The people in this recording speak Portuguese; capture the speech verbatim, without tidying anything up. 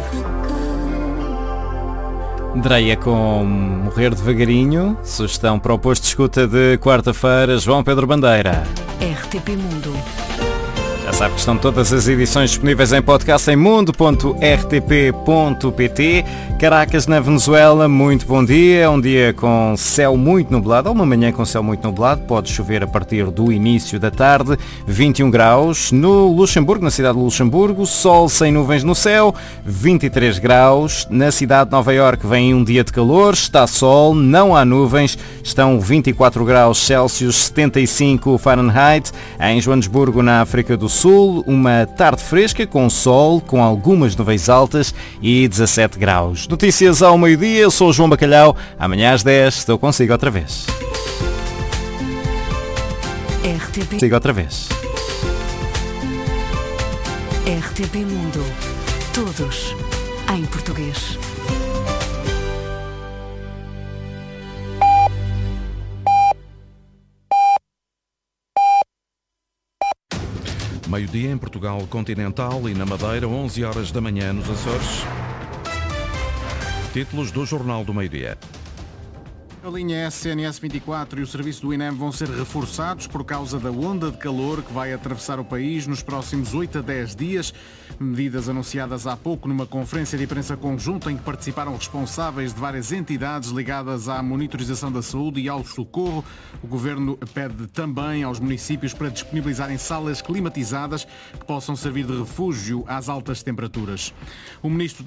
Dreia com Morrer Devagarinho, sugestão para o posto de escuta de quarta-feira, João Pedro Bandeira. R T P Mundo. Já sabe que estão todas as edições disponíveis em podcast em mundo ponto r t p ponto p t. Caracas, na Venezuela, muito bom dia. É um dia com céu muito nublado, ou uma manhã com céu muito nublado. Pode chover a partir do início da tarde. vinte e um graus. No Luxemburgo, na cidade de Luxemburgo, sol sem nuvens no céu. vinte e três graus. Na cidade de Nova Iorque vem um dia de calor. Está sol, não há nuvens. Estão vinte e quatro graus Celsius, setenta e cinco Fahrenheit. Em Joanesburgo, na África do Sul, uma tarde fresca com sol, com algumas nuvens altas e dezassete graus. Notícias ao meio-dia, eu sou o João Bacalhau. Amanhã às dez estou consigo outra vez. R T P. Consigo outra vez. R T P Mundo. Todos em português. Meio-dia em Portugal continental e na Madeira, onze horas da manhã nos Açores. Títulos do Jornal do Meio-Dia. A linha S N S vinte e quatro e o serviço do INEM vão ser reforçados por causa da onda de calor que vai atravessar o país nos próximos oito a dez dias. Medidas anunciadas há pouco numa conferência de imprensa conjunta em que participaram responsáveis de várias entidades ligadas à monitorização da saúde e ao socorro. O Governo pede também aos municípios para disponibilizarem salas climatizadas que possam servir de refúgio às altas temperaturas. O Ministro